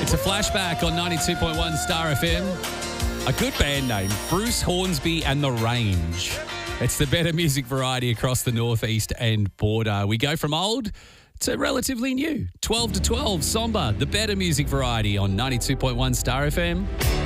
It's a flashback on 92.1 Star FM. A good band name, Bruce Hornsby and the Range. It's the better music variety across the northeast and border. We go from old to relatively new. 12 to 12, Somber, the better music variety on 92.1 Star FM.